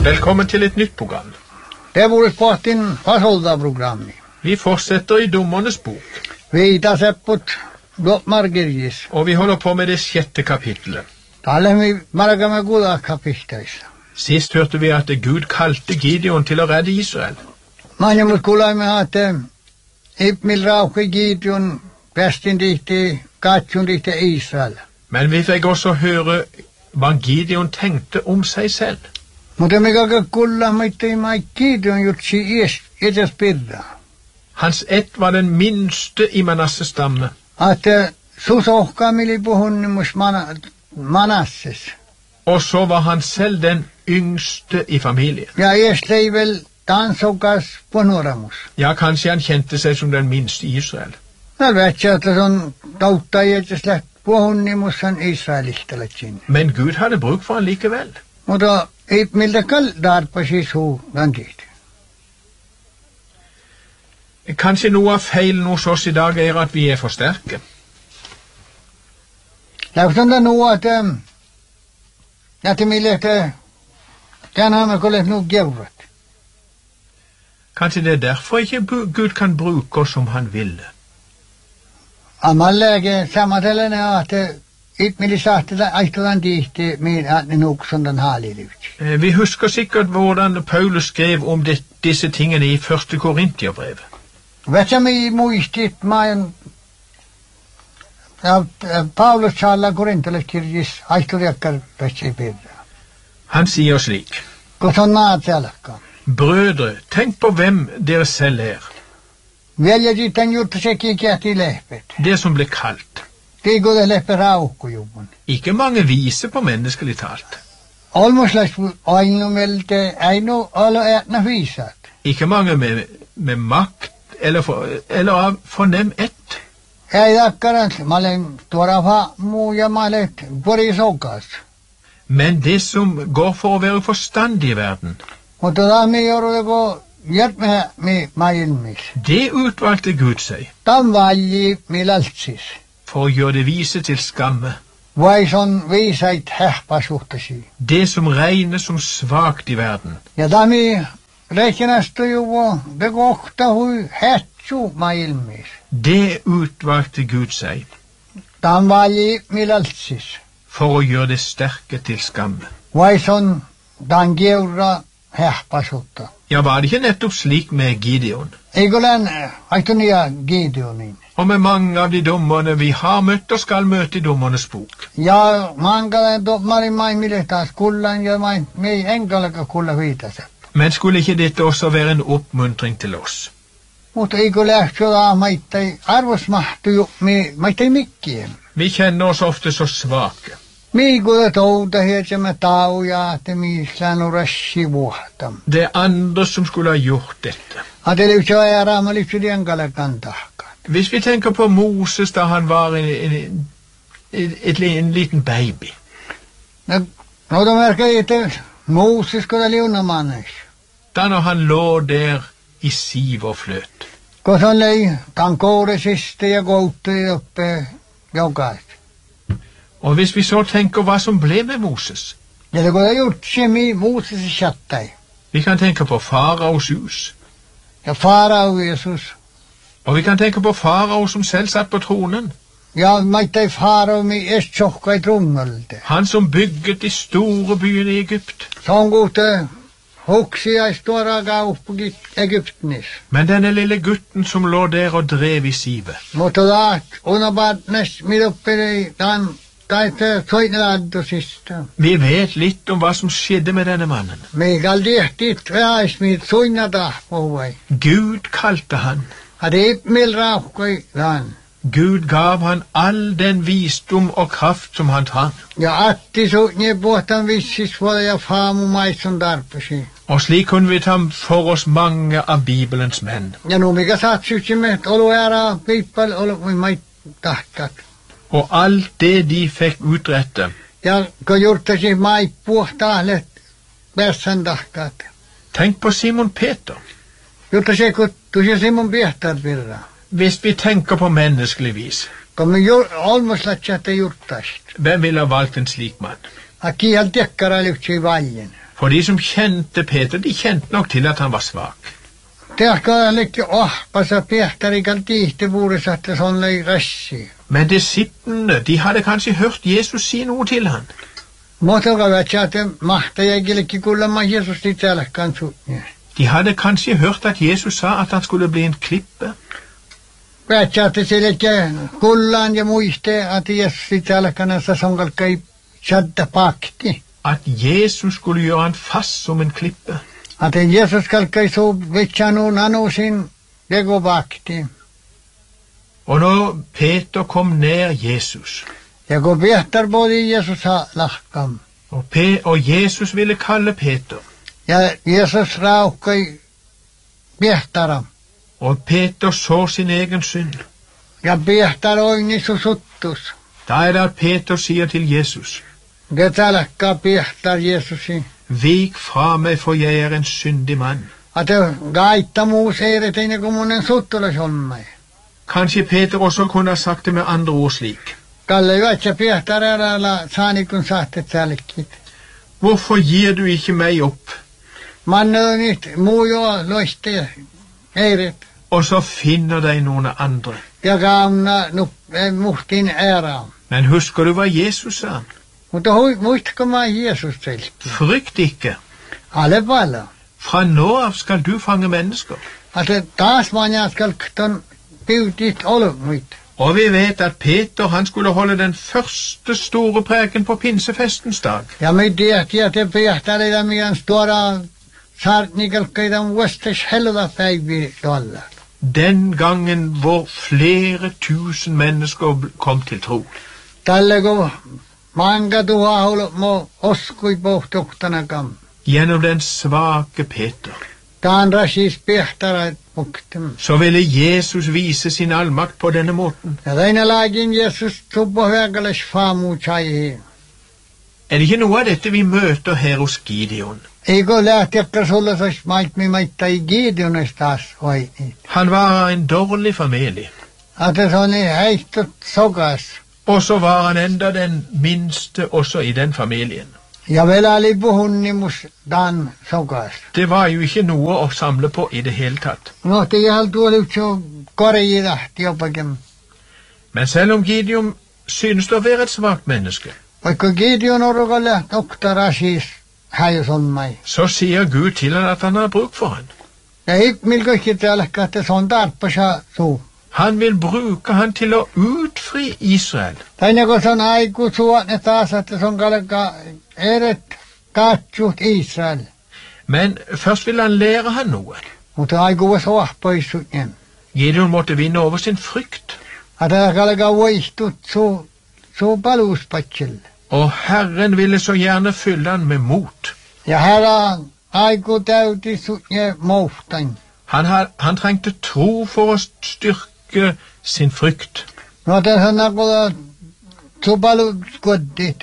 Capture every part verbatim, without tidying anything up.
Velkommen til et nytt program. Det er vårt partin Pasolda-programmet. Vi fortsetter i Dommernes bok. Vi tar seg på Margergis. Og vi holder på med det sjette kapittelet. Da er vi marga med gode kapitler. Sist hørte vi at Gud kalte Gideon til å redde Israel. Mange må skulle med at Ibmil rauke Gideon bestin dikti, gatjon dikti Israel. Men vi fikk også høre hva Gideon tenkte om seg selv. Mutta me kaka kulla maitte mai Gideon jutsi edes pirra. Hans ett var den minste i Manasses stamme. At susohka mili puhunnimus Manasses. Og så var han selv den yngste i familien. Ja, jeg slei vel dansokas punoramus. Ja, kanskje han kjente seg som den minste i Israel. Nå vet jeg at det sånn dauta i edes slett puhunnimus han israelihtele kinn. Men Gud hadde bruk for han likevel. Og da Ibmil kall der på sisu gandit. Kanskje noe av feilen hos oss i dag er at vi er for sterke. Jeg forstår det nå at at vi lette den har vi kollet noe gjøret. Kanskje det er derfor ikke Gud kan bruke oss som han vil. Amallega sammatellene at Ibmil satte det eitodan dit med at det nok som den herlige livet. Vi husker sikkert hvordan Paulus skrev om det, disse tingene i første Korintierbrev. Vet du mig muistit main ja, Paulus tala Korintele kirjis aituriakkar petsei pirra. Han sier slik: Koson naatselakka. Brødre, tenk på hvem dere selv er. Velja jitten jutta se kikiäti lehpet. Det som ble kalt. Det går det lehpe raukujuvun. Ikke mange vise på menneskelig talt. Olmoslas aino melte aino alo etna visat. Ikke mange med, med makt eller, for, eller av fornem ett. Ei dakkaran malen tuorafa muu ja malet porisokas. Men det som går for å være forstandig i verden, Mutta da mi joudumme ko jätme mi maailmis. Det utvalgte Gud seg Tam valji milaltsis. for å gjøre det vise til skamme. Vai son viisait hähpasuhtasi. Det som regnes som svagt i verden. Ja da mi reikinastu juvo det kohta hui hetsu maailmis. Det utvalgte Gud seg Tam valji milaltsis. for å gjøre det sterke til skamme. Vai son dan geura hähpasutta. Ja, var det ikke nettopp slik med Gideon? Egolen aitunia Gideonin. Og med mange av de dommerne vi har møtt og skal møte i Dommernes bok. Ja mankalen dommari mai miletas kullan ja mai mi enkalaka kulla viitase. Men skulle ikke dette også være en oppmuntring til oss? Mutta eikö lähtö maittai arvosmahtu ju mi maittai mikkien. Vi kjenner oss ofte så svake. Mi kuda touta hietsemme tauja että mi slänu rashi vuohtam. Det er andre som skulle ha gjort dette. Ate lypsä ajara ma lypsä dienkale kantahkaan. Hvis vi tenker på Moses da han var en, en, en, en liten baby. No, no da merkei että Moses kuda liunamannes. Da når han lå der i siv og fløt. Kosan lei tankoure siste ja goutte oppe jokaist. Og hvis vi så tenker hva som ble med Moses. Ja det kuda jutsi mi Moses chattai. Vi kan tenke på Faraos hus. Ja farao Jesus. Og vi kan tenke på Farao som selv satt på tronen. Ja maittai farao mi est tjokka i trommelte. Han som bygget de store byene i Egypt. Sånn gode hoksia i stora gauppu Egyptnis. Men denne lille gutten som lå der og drev i sivet. Mutta da unabatnes midopperi dan taite soitneladdo sista. Vi vet litt om hva som skjedde med denne mannen. Meigal dihtit tveais mit soinnata povai. Gud kalte han. Hade Ibmil raukkoi dan. Gud gav han all den visdom og kraft som han trang. Ja atti soitne båtan vissis for ja famu maisun darpasi. Og slik kunne vi ta for oss mange av Bibelens menn. Ja nu mikä saatsyksimet olu ära piippal olu mait tahkat. Og alt det de fikk utrette. Ja kun juurtasi mai puhtahlet bessan tahkat. Tenk på Simon Peter. Juurtasi kun tusi Simon Piehtar virra. Hvis vi tenker på menneskelig vis, Kun me olmoslatsi että juurtast. hvem ville ha valgt en slik mann? Aki al tekkara lyhtsi valjen. For de som kjente Peter, de kjente nok til at han var svak. Tehkää lekki ahpasa Pietari kaltiihti vuurisatte sonlei rassi. Men disiplene, de hadde kanskje hørt Jesus si noe til han. Motoka vätsäätte mahtajäkillekin kuulemma Jeesus itselläkään suutnia. De hadde kanskje hørt at Jesus sa at han skulle bli en klippe. Vätsäätte sillekin kullaan ja muiste, että Jeesus itselläkään se sonkalkai sadda pakti. At Jesus skulle gjøre han fast som en klippe. Että Jeesus kalkai suu vitsanu nanusin lego pakti. Og når Peter kom nær Jesus, Ja kun Pietari bodi Jeesus lahkam. og, Pe og Jesus ville kalle Peter, Ja Jeesus rauhkai Pietara. og Peter så sin egen synd, Ja Pietari oini susuttus. da er det at Peter sier til Jesus, Getälekkaa Pietari Jeesusi. vik fra meg, for jeg er en syndig mann. Että gaita muus eireteine kun monen suttulas ommai. Kanskje Peter også kunne ha sagt det med andre ord slik. Kalle vätsä Pietari älä saani kun saatte tälkit. Hvorfor gir du ikke meg opp? Manne nyt muu jo loiste eiret. Og så finner deg noen andre. Ja kaamna nu muhtin ära. Men husker du hva Jesus sa? Mutta hui muistako mä Jeesus selki. Frykt ikke. Alle pala. Fra nå av skal du fange mennesker. Että taas manja skal kton piutit olumuit. Og vi vet at Peter, han skulle holde den første store preken på pinsefestens dag. Ja me tiedätti, että Pietari ja meidän stora saartnikalkkaita vuostas helva päivi tuolla. Den gangen hvor flere tusen mennesker kom til tro. Tälle kun manga tuha holo mo oskui pohtohtanakam. Gjennom den svake Peter. Taan rasis Pietara puktem. Så ville Jesus vise sin allmakt på denne måten. Ja teine lagin Jeesus tuppo hyökkäles faamu chaihin. Er det ikke noe av dette vi møter her hos Gideon? Eikö lähtiäkkä sulle sais maitmi maittai Gideones taas vai niitä? Han var en dårlig familie. Että se on niin heistot sokas. Og så var han enda den minste også i den familien. Ja vielä oli puhunnimus dan sokas. Det var jo ikke noe å samle på i det hele tatt. No te jääl tuolla yksi korji lähti jopakin. Men selv om Gideon synes å være et svagt menneske, Vaikka Gideon oruka lähti oktara siis häjus on mai. så sier Gud til han at han har bruk for han. Ja ikmil kaikki täälläkkä, että se on tarppasa suu. Han vil bruke han til å utfri Israel. Taina kun se on aiku suone taas, että se on kalka eret katsut Israel. Men først vil han lære han noe. Mutta aiku was ohpoissut jen. Gideon måtte vinne over sin frykt. Että kalka voistut suu, suu paluuspatsille. Og Herren ville så gjerne fylle han med mot. Ja herra aiku täyti sut jen mouhtain. Han, had, han trengte tro for å styrke sin frykt, No tässä nakulla suu paluuskuddit.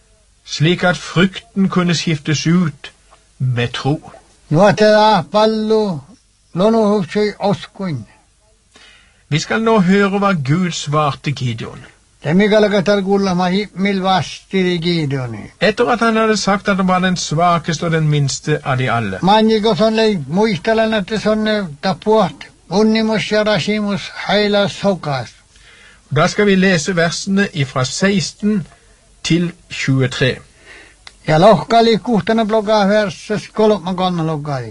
slik at frykten kunne skiftes ut med tro. No tätä pallu lonuhuksui oskuin. Vi skal nå høre hva Gud svarte Gideon. Ja mikalka tarkullama himmil vastiri Gideoni. Etter at han hadde sagt at han var den svakeste og den minste av de alle. Manjiko sonne muistelen, että sonne tapuat unnimus ja rasimus heila sokas. Da skal vi lese versene fra seksten til tjuetre. Ja lohkali kuhtana blokaa verses kolma kolma lokali.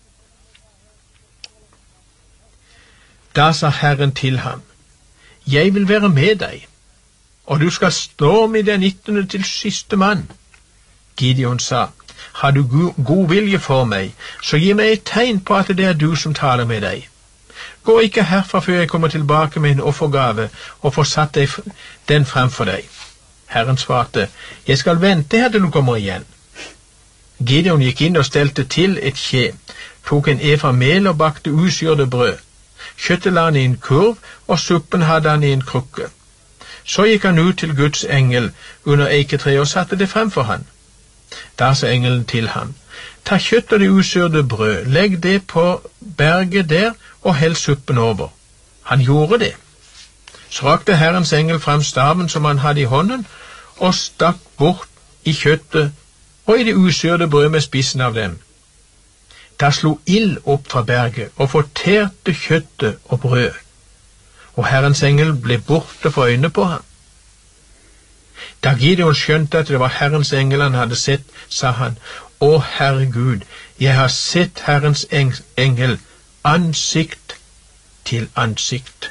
Da sa Herren til ham, jeg vil være med deg, og du skal stå med den nittende til siste mann. Gideon sa, har du go god vilje for meg, så gi meg et tegn på at det er du som taler med deg. Gå ikke herfra før jeg kommer tilbake med en offergave og får satt deg den fremfor deg. Herren svarte, jeg skal vente her til du kommer igjen. Gideon gikk inn og stelte til et kje, tok en efa mel og bakte usyrede brød. Kjøttet la han i en kurv, og suppen hadde han i en krukke. Så gikk han ut til Guds engel under eiketreet og satte det frem for han. Da sa engelen til ham, ta kjøtt og det usyrede brød, legg det på berget der og hell suppen over. Han gjorde det. Så rakte Herrens engel frem staven som han hadde i hånden, og stakk bort i kjøttet og i det usyrede brød med spissen av dem. Da slo ild opp fra berget og forterte kjøttet og brød, og Herrens engel ble borte for øynene på ham. Da Gideon skjønte at det var Herrens engel han hadde sett, sa han, «Å Herre Gud, jeg har sett Herrens engel ansikt til ansikt.»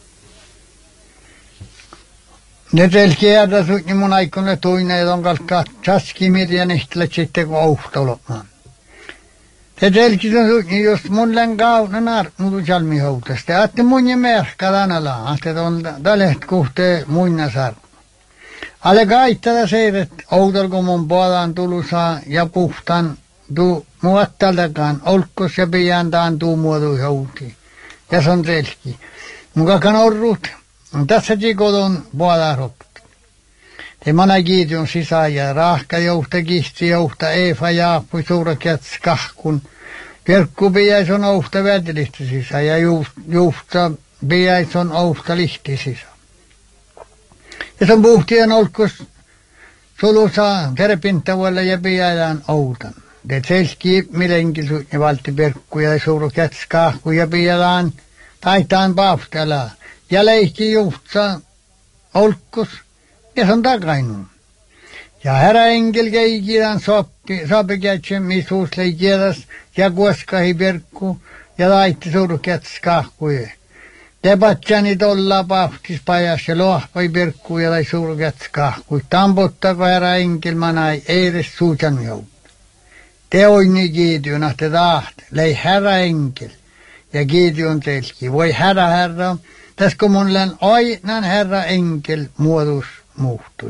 Nyt elkiäärä suutni mun aikone toinen, että on kalkaa tsaskimiriä nihtillä sitten kun ouhtolopmaan. Te telkisen suutni, jos mun län kauna nar, mutu jalmi houtasta. Ja aatte mun ja merkka tänällä, aatte on täleht kuhtee muina sar. Ale kaittada seiret, outol kun mun puolaan tulusaa ja puhtaan tuu muattaltakaan, olkkos ja pijäntaan tuu muotu houti. Ja se on telki. Mukakan orrut. Tässä kodon puolella rokut. Te mana Gideon sisään ja rahka jouhta kihti jouhta Eefa jaapui suurakjats kahkun. Perkku piäis on ouhta vädilihti sisään ja juhta piäis on ouhta lihti sisään. Ja sen puhtien olkos sulusaa terpintävuolla ja piäjään outan. Te selski milenkil ja valti perkku ja suurakjats kahku ja piäjään taitaan pahtälaa. Ja leihti juhtsa olkkus ja se on takainun. Ja herra engel keikirän soppi, sopikätsön misuus leikiedas ja kuoskahi perkku ja laitti surkeats kahkuja. Tepatsani tolla pahtis pajas ja lohpai perkku ja lai surkeats kahkuja. Tampottako herra engel manai eires suutan jout. Te oini Gideon, att te taht, lei herra engel. Ja Gideon telki, voi herra herra, tässä kun mun län aina herra enkel muodus muuttui.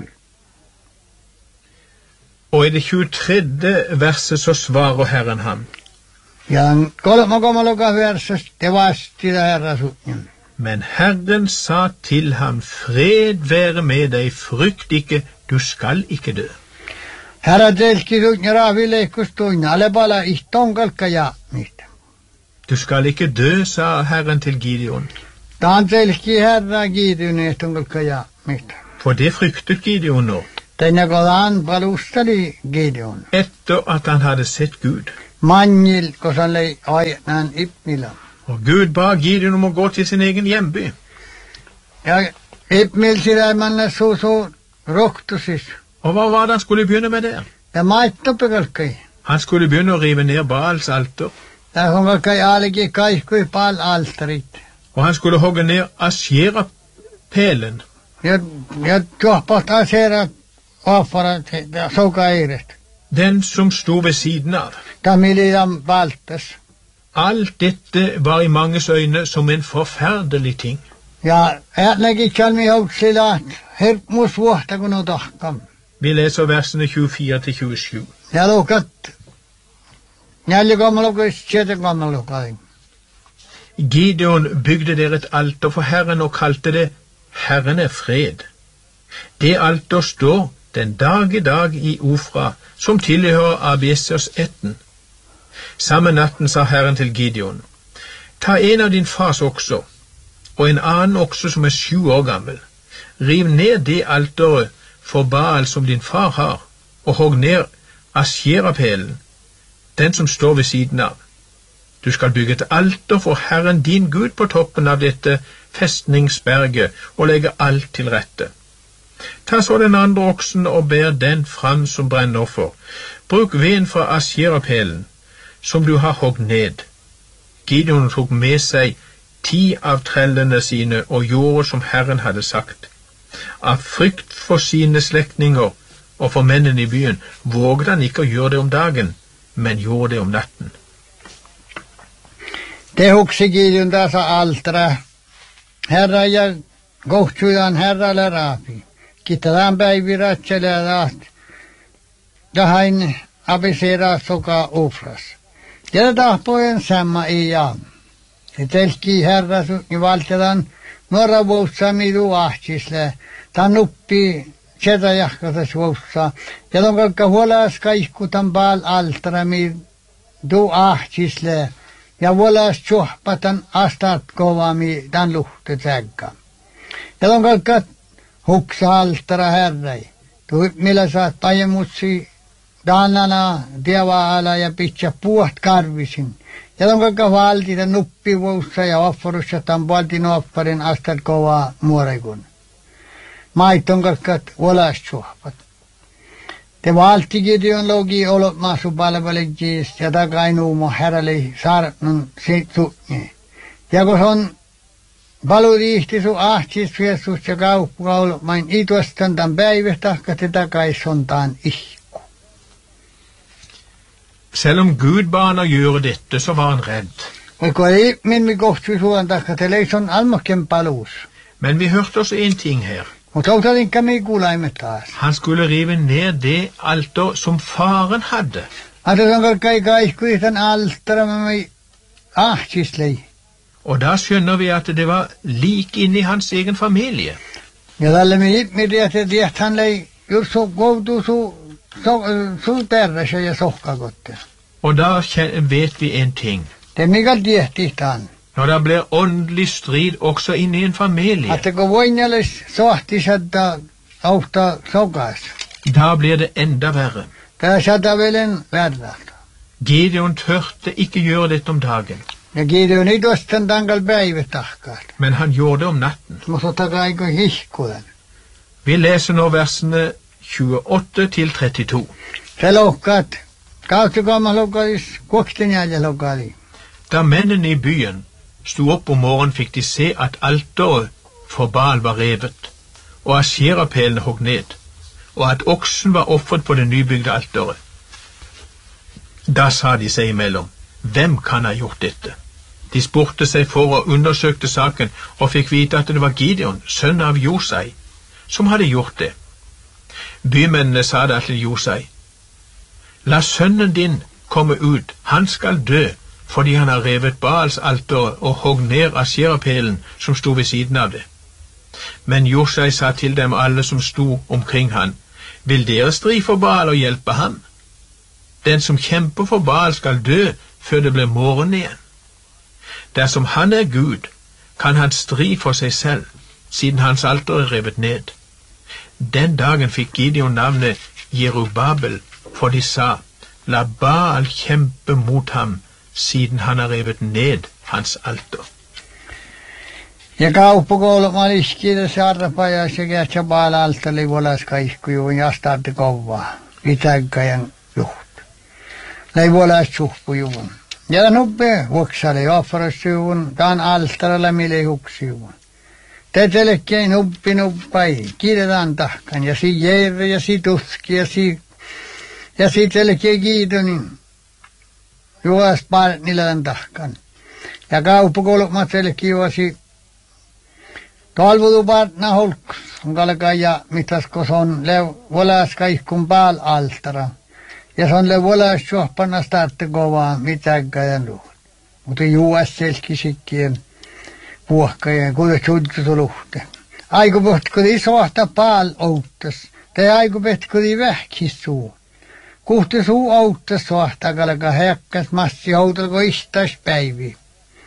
Og i det tjuetredje verset så svarer Herren ham. Ja kolmakomaloka verset te vasti herra sutjen. Men Herren sa til ham, fred være med deg, frykt ikke, du skal ikke dø. Herra telki sutjen raavileikus toina, ale pala ihtonkalka jaamista. Du skal ikke dø, sa Herren til Gideon. Dan telki herra Gideon ihtonkalka jaamista. For det fryktet Gideon nå. Tänne kodan palustali Gideon. Etter at han hadde sett Gud. Manjil kosan lei ainan Ipmila. Og Gud ba Gideon om å gå til sin egen hjemby. Ja, Ipmil sida manna så så roktusis. Og hva var det han skulle begynne med der? Ja maittopekalkai. Han skulle begynne å rive ned Baals alter. Ja hongakai alegi kaikui Baal altarit. Og han skulle hogge ned Asjera-pelen. Ja, ja tuohpat asera offarat ja soukairet. Den som sto ved siden av. Tamiliam valtas. Alt dette var i manges øyne som en forferdelig ting. Ja, äänäkin kalmi houtsilaat, herpmus vuohta kun on tahkam. Vi leser versene tjuefire til tjuesju. Ja lukat, nällikommalukais, sjetekommalukai. Gideon bygde der et alter for Herren og kalte det Herren er fred. Det alter står den dag i dag i Ofra, som tilhører Abiesers etten. Samme natten sa Herren til Gideon, ta en av din fars okser, og en annen okser som er sju år gammel. Riv ned det alteret for Baal som din far har, og hogg ned Asjera-pelen, den som står ved siden av. Du skal bygge et alter for Herren din Gud på toppen av dette festningsberget og legge alt til rette. Ta så den andre oksen og ber den fram som brennoffer. Bruk veden fra Asjera-pelen, som du har hogg ned. Gideon tok med seg ti av trellene sine og gjorde som Herren hadde sagt. Av frykt for sine slektninger og for mennene i byen vågde han ikke å gjøre det om dagen, men gjorde det om natten. Det huksi Gideon tässä altra. Herra ja kohtsujan herralle raapi. Kitetään päiviratselee raat. Ja hain abiseraa soka Ofras. Ja tahpojen samma i jaan. Se telki herra sutni valtetaan nuora vuossa midu ahtisle. Tan nuppi seta jahkasas vuossa. Ja ton kalka huolas kaikkutan Baal altra midu ahtisle. Ja vuolas tjuhpatan astat kovami tan luhte tägga. Ja ton kalka huksa altara herrai. Tu millä saat pajemutsi Danana, Devaala ja pitää puht karvisin. Ja on kaikka valti ja nuppivuussa ja offerussa tämän valtin offerin astat kovaa muorekun. Maiton kaikka olassuopat. Te valti Gideon logi olot maasu palvelegis ja takainuumo herrali saarnun sitsuutni. Ja kun on paluriihti su ahtis fiesus ja kauppua olot main ituastan tämän päivästä, että te takaisontaan ihku. Selv om Gud ba han å gjøre dette, så var han redd. Men vi hørte også en ting her. Han skulle rive ned det alter som faren hadde. Og da skjønner vi at det var like inne i hans egen familie. Ja tälle me itse det että hän lei just så goutu så så så terve ja sohkagotte. Og da vet vi en ting. Det mikä tiehtitan. Når det blir åndelig strid også inne i en familie. At det går voinnelis sohtisadda auta sokas. Da blir det enda verre. Det sadda vel en verda. Gideon tørte ikke gjøre dette om dagen. Ja Gideon ei tostan tangal päivätahkaat. Men han gjorde det om natten. Mutta takaiko hihkulen. Vi leser nå versene tjueåtte til trettito. Se lokkaat. Kauttikoma lokkalis, kuoktinjääjä lokkali. Da mennene i byen sto opp om morgenen, fikk de se at alteret for Baal var revet, og asherapelene hogg ned, og at oksen var offret på det nybygde alteret. Da sa de seg imellom, hvem kan ha gjort dette? De spurte seg for og undersøkte saken, og fikk vite at det var Gideon, sønn av Josai, som hadde gjort det. Bymennene sa det til Josai, la sønnen din komme ut, han skal dø, fordi han har revet Baals alter og hogg ned asherapelen som sto ved siden av det. Men Josai sa til dem alle som sto omkring han, vil dere stri for Baal og hjelpe ham? Den som kjemper for Baal skal dø før det blir morgen igjen. Dersom han er Gud, kan han stri for seg selv, siden hans alter er revet ned. Den dagen fikk Gideon navnet Jerubabel, for de sa, la Baal kjempe mot ham, siden han har revet ned hans alter. Ja kauppakouluma liskiitä sarpaja sekä Baal altali volas kaikkujuun ja starti kovaa. Itäkkäjän juht. Lei volas suhpujuun. Ja nuppe vuoksali offerusjuun, taan altaralla mille huksijuun. Tetelekkäin nuppi nuppai, kiitetään tahkan, ja si jeere, ja si tuski, ja si ja sitten elkei Gideonin juos parnilän tahkan. Ja kauppakoulumat elkei juosi tolvutupartna holkus. On kalkai ja mitasko se on lev volas kaikkun Baal altara. Ja se on lev volas suohpanna startte kovaa mitäkkäjän luhut. Mutta juos selki sikkien puhkajan kuule tjudkutu luhte. Aiku pohtko sohta Baal outtas. Tai aiku pohtko vähkissuu. Kuhti suu auttas sohtakalka häkkäs massi houtelko istais päivi.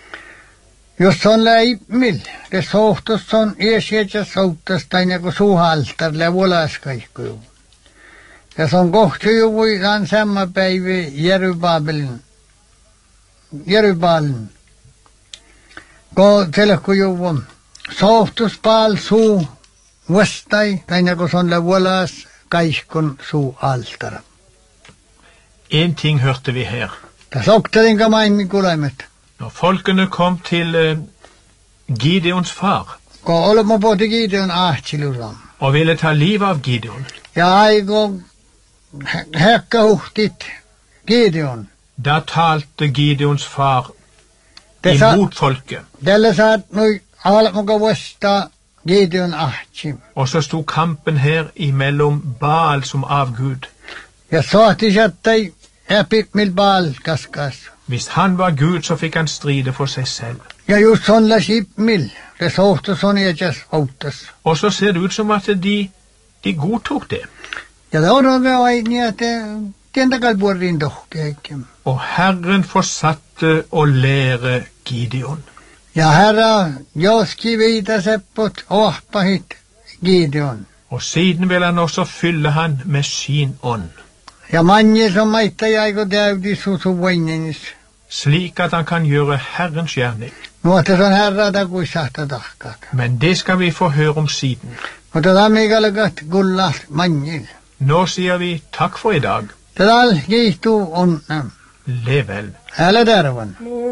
Jos on läipmil, te sohtus on iesietsä souttas tai niinku suuhaltarle volaskaikku. Ja se on kohti juvui tämän samma päivi Jerubabelin. Jerubaalin. Ko telekku juvun. Sohtus Baal suu vastai tai niinku se on le volaskaikun suu altara. En ting hørte vi her. Da sokte den gammel kuleimet. Når folkene kom til uh, Gideons far Ko olemme på til Gideon ahtiluram. og ville ta livet av Gideon, Ja aigo häkkä uhtit Gideon. da talte Gideons far Te sa imot folket, tällä saat noi almoko vasta Gideon ahti. og så stod kampen her imellom Baal som avgud. Ja saati sattai äpit mil Baal kaskas. Hvis han var Gud, så fikk han stride for seg selv. Ja just sån la sip mil. Det sohtus on jätäs outtas. Og så ser det ut som at de, de godtok det. Ja det on ve aini at tientakal puorin tohkeekim. Og Herren fortsatte å lære Gideon. Ja herra joski viita seppot ohpahit Gideon. Og siden vil han også fylle han med sin ånd. Ja mange som etter jeg og død i sosuvoinens. slik at han kan gjøre Herrens gjerning. Nå er det sånn herre, det går satt og dakket. Men det skal vi få høre om siden. Og det er meg alle godt gullat mange. Nå sier vi takk for i dag. Det er alt gitt og ånden. Lev vel. Eller dervan.